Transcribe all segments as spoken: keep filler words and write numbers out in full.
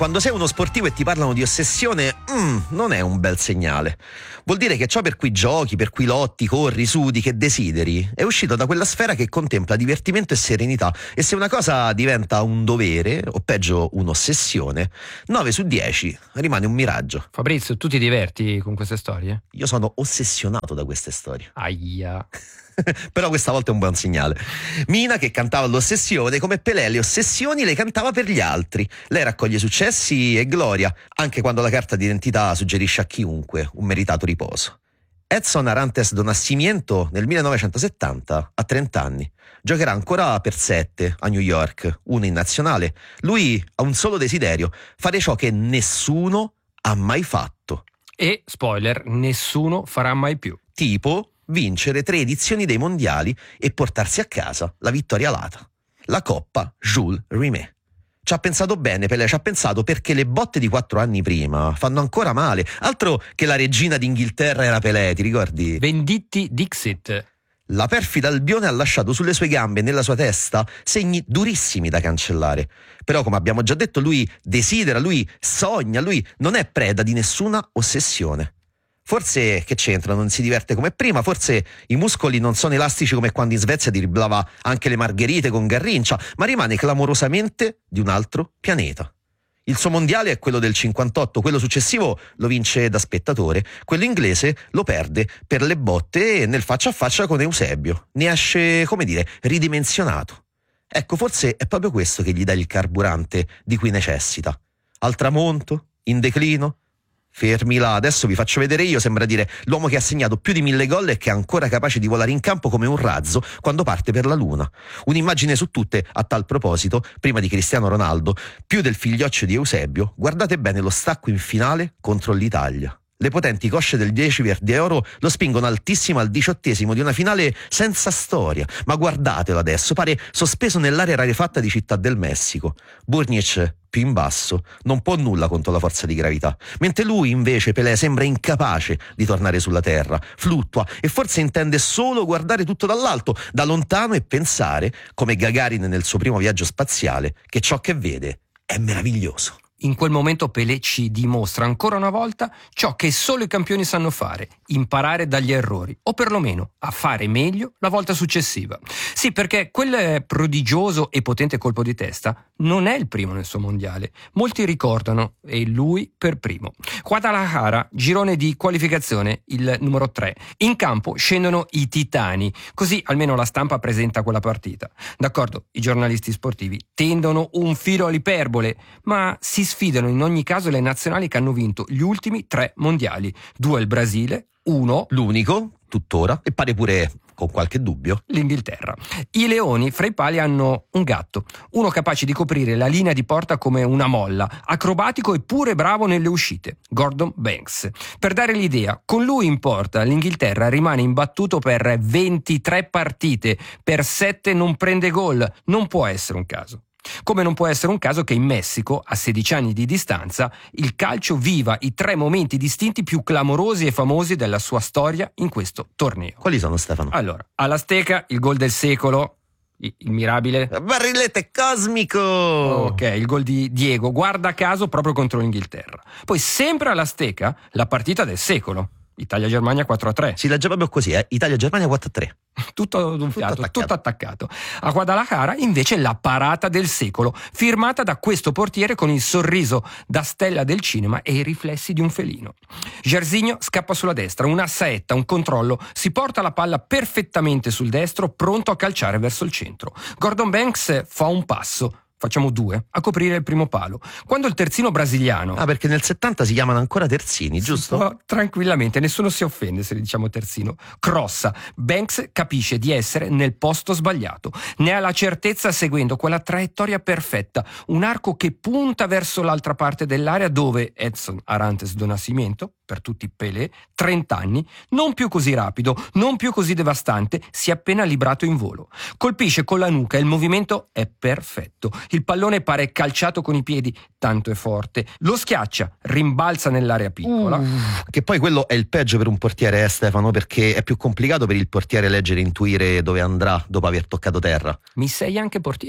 quando sei uno sportivo e ti parlano di ossessione, mm, non è un bel segnale. Vuol dire che ciò per cui giochi, per cui lotti, corri, sudi, che desideri, è uscito da quella sfera che contempla divertimento e serenità. E se una cosa diventa un dovere, o peggio un'ossessione, nove su dieci rimane un miraggio. Fabrizio, tu ti diverti con queste storie? Io sono ossessionato da queste storie. Aia. Però questa volta è un buon segnale. Mina, che cantava l'ossessione, come Pelé le ossessioni le cantava per gli altri. Lei raccoglie successi e gloria, anche quando la carta d'identità suggerisce a chiunque un meritato riposo. Edson Arantes do Nascimento nel millenovecentosettanta ha trenta anni. Giocherà ancora per sette a New York, uno in nazionale. Lui ha un solo desiderio: fare ciò che nessuno ha mai fatto. E, spoiler, nessuno farà mai più. Tipo vincere tre edizioni dei mondiali e portarsi a casa la vittoria alata. La Coppa Jules Rimet. Ci ha pensato bene Pelé, ci ha pensato perché le botte di quattro anni prima fanno ancora male. Altro che la regina d'Inghilterra era Pelé, ti ricordi? Venditti Dixit. La perfida Albione ha lasciato sulle sue gambe e nella sua testa segni durissimi da cancellare. Però, come abbiamo già detto, lui desidera, lui sogna, lui non è preda di nessuna ossessione. Forse, che c'entra, non si diverte come prima, forse i muscoli non sono elastici come quando in Svezia driblava anche le margherite con Garrincia, ma rimane clamorosamente di un altro pianeta. Il suo mondiale è quello del cinquantotto, quello successivo lo vince da spettatore, quello inglese lo perde per le botte nel faccia a faccia con Eusebio. Ne esce, come dire, ridimensionato. Ecco, forse è proprio questo che gli dà il carburante di cui necessita. Al tramonto, in declino. Fermi là, adesso vi faccio vedere io, sembra dire l'uomo che ha segnato più di mille gol e che è ancora capace di volare in campo come un razzo quando parte per la luna. Un'immagine su tutte, a tal proposito, prima di Cristiano Ronaldo, più del figlioccio di Eusebio, guardate bene lo stacco in finale contro l'Italia. Le potenti cosce del dieci Verdi Oro lo spingono altissimo al diciottesimo di una finale senza storia, ma guardatelo adesso, pare sospeso nell'area rarefatta di Città del Messico. Burnic, più in basso, non può nulla contro la forza di gravità, mentre lui invece, Pelé, sembra incapace di tornare sulla terra, fluttua e forse intende solo guardare tutto dall'alto, da lontano, e pensare, come Gagarin nel suo primo viaggio spaziale, che ciò che vede è meraviglioso. In quel momento Pelé ci dimostra ancora una volta ciò che solo i campioni sanno fare: imparare dagli errori, o perlomeno a fare meglio la volta successiva. Sì, perché quel prodigioso e potente colpo di testa non è il primo nel suo mondiale. Molti ricordano, e lui per primo. Guadalajara, girone di qualificazione, il numero tre. In campo scendono i titani, così almeno la stampa presenta quella partita. D'accordo, i giornalisti sportivi tendono un filo all'iperbole, ma si sfidano in ogni caso le nazionali che hanno vinto gli ultimi tre mondiali. Due il Brasile, uno, l'unico, tuttora, e pare pure con qualche dubbio, l'Inghilterra. I leoni fra i pali hanno un gatto, uno capace di coprire la linea di porta come una molla, acrobatico e pure bravo nelle uscite, Gordon Banks. Per dare l'idea, con lui in porta l'Inghilterra rimane imbattuto per ventitré partite, per sette non prende gol. Non può essere un caso. Come non può essere un caso che in Messico, a sedici anni di distanza, il calcio viva i tre momenti distinti più clamorosi e famosi della sua storia in questo torneo. Quali sono, Stefano? Allora, all'Azteca il gol del secolo, il mirabile barrilete cosmico. Ok, il gol di Diego, guarda caso proprio contro l'Inghilterra. Poi sempre all'Azteca la partita del secolo, Italia-Germania quattro a tre. Si legge proprio così, eh? Italia-Germania quattro a tre. Tutto d'un fiato, tutto attaccato. tutto attaccato. A Guadalajara invece la parata del secolo, firmata da questo portiere con il sorriso da stella del cinema e i riflessi di un felino. Jairzinho scappa sulla destra, una saetta, un controllo, si porta la palla perfettamente sul destro, pronto a calciare verso il centro. Gordon Banks fa un passo, facciamo due, a coprire il primo palo. Quando il terzino brasiliano... Ah, perché nel settanta si chiamano ancora terzini, giusto? No, tranquillamente, nessuno si offende se li diciamo terzino. Crossa, Banks capisce di essere nel posto sbagliato. Ne ha la certezza seguendo quella traiettoria perfetta, un arco che punta verso l'altra parte dell'area dove Edson Arantes do Nascimento, per tutti Pelé, trenta anni, non più così rapido, non più così devastante, si è appena librato in volo. Colpisce con la nuca e il movimento è perfetto. Il pallone pare calciato con i piedi, tanto è forte. Lo schiaccia, rimbalza nell'area piccola. Uh, che poi quello è il peggio per un portiere, eh, Stefano, perché è più complicato per il portiere leggere e intuire dove andrà dopo aver toccato terra. Mi sei anche portiere.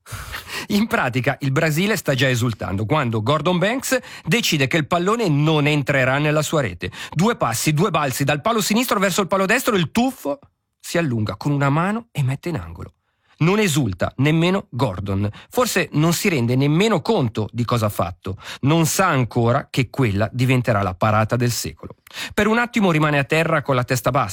In pratica il Brasile sta già esultando quando Gordon Banks decide che il pallone non entrerà nella sua rete. Due passi, due balzi dal palo sinistro verso il palo destro, il tuffo si allunga con una mano e mette in angolo. Non esulta nemmeno Gordon, forse non si rende nemmeno conto di cosa ha fatto, non sa ancora che quella diventerà la parata del secolo. Per un attimo rimane a terra con la testa bassa.